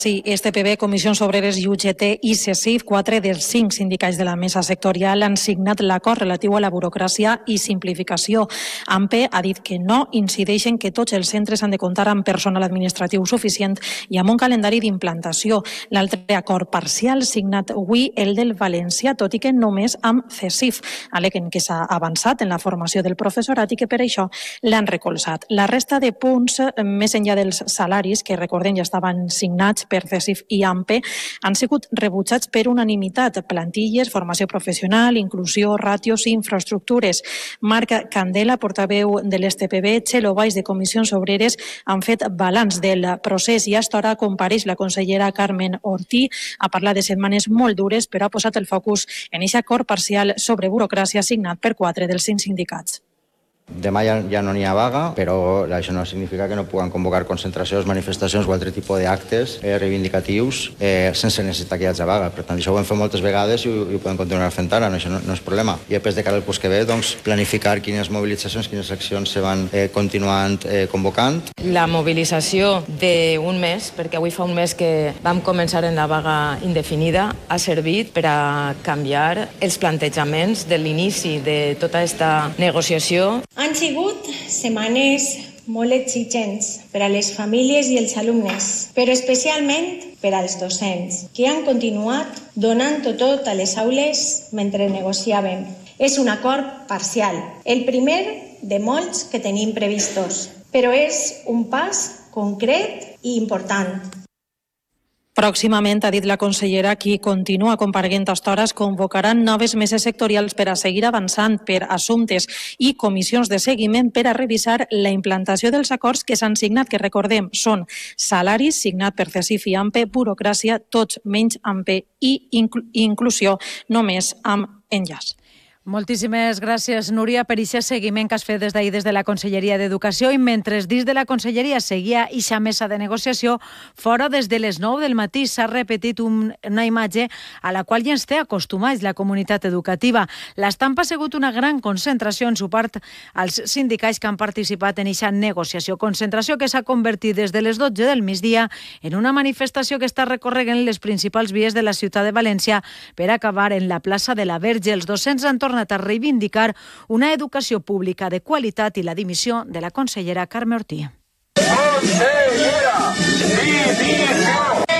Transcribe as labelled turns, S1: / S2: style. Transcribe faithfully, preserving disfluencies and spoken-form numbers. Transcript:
S1: Sí, S T P B, Comissions Obreres i U G T i CECIF, quatre dels cinc sindicats de la mesa sectorial, han signat l'acord relatiu a la burocràcia i simplificació. A M P E ha dit que no incideixen que tots els centres han de comptar amb personal administratiu suficient i amb un calendari d'implantació. L'altre acord parcial signat avui, el del València, tot i que només amb CECIF. Aleguen que s'ha avançat en la formació del professorat i que per això l'han recolzat. La resta de punts, més enllà dels salaris, que recordem ja estaven signats per CECIF i A M P E, han sigut rebutjats per unanimitat. Plantilles, formació professional, inclusió, ràtios i infraestructures. Marc Candela, portaveu de l'S T P B, Txelo Baix de Comissions Obreres, han fet balanç del procés i a esta hora compareix la consellera Carmen Ortí a parlar de setmanes molt dures, però ha posat el focus en aquest acord parcial sobre burocràcia signat per quatre dels cinc sindicats.
S2: Demà ja, ja no n'hi ha vaga, però això no significa que no puguen convocar concentracions, manifestacions o altre tipus d'actes eh, reivindicatius eh, sense necessitar que hi hagi vaga. Per tant, això ho hem fet moltes vegades i ho, i ho podem continuar fent ara, no, això no, no és problema. I després de cara al curs que ve, doncs, planificar quines mobilitzacions, quines accions se van eh, continuant eh, convocant.
S3: La mobilització d'un mes, perquè avui fa un mes que vam començar en la vaga indefinida, ha servit per a canviar els plantejaments de l'inici de tota aquesta negociació.
S4: Han sigut setmanes molt exigents per a les famílies i els alumnes, però especialment per als docents, que han continuat donant-ho tot a les aules mentre negociàvem. És un acord parcial, el primer de molts que tenim previstos, però és un pas concret i important.
S1: Pròximament, ha dit la consellera, qui continua compareguent a hores, convocaran noves meses sectorials per a seguir avançant per assumptes i comissions de seguiment per a revisar la implantació dels acords que s'han signat, que recordem són salaris signat per CECIF i A M P E, burocràcia tots menys A M P E i inclu inclusió només amb enllaç.
S5: Moltíssimes gràcies, Núria, per aquest seguiment que has fet des d'ahir des de la Conselleria d'Educació. I mentre dins de la Conselleria seguia eixa mesa de negociació, fora des de les nou del matí s'ha repetit un, una imatge a la qual ja ens té acostumats la comunitat educativa. L'estampa ha sigut una gran concentració en suport als sindicats que han participat en eixa negociació. Concentració que s'ha convertit des de les dotze del migdia en una manifestació que està recorregant les principals vies de la ciutat de València per acabar en la plaça de la Verge. Els docents han tornat a reivindicar una educació pública de qualitat i la dimissió de la consellera Carme Ortí.
S6: Consellera, dimissió!